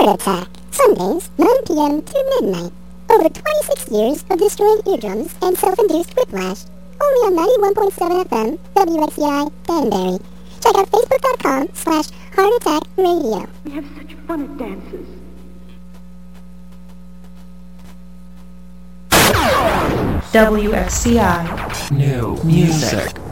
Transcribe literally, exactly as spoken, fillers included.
Heart Attack, Sundays, nine p.m. to midnight. Over twenty-six years of destroying eardrums and self-induced whiplash. Only on ninety-one point seven F M, W X C I, Danbury. Check out facebook.com slash Heart Attack Radio. We have such fun at dances. W X C I. New music.